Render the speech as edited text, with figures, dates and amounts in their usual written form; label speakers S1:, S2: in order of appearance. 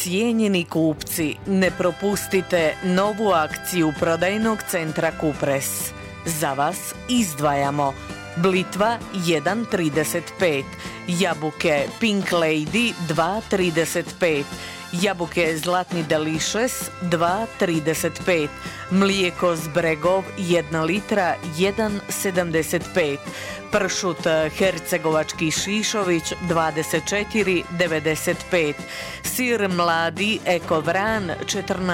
S1: Cijenjeni kupci, ne propustite novu akciju prodajnog centra Kupres. Za vas izdvajamo Blitva 1,35, jabuke Pink Lady 2,35, jabuke Zlatni Delicious 2,35, mlijeko Zbregov 1 litra 1,75, pršut Hercegovački Šišović 24,95, sir mladi Eko Vran 14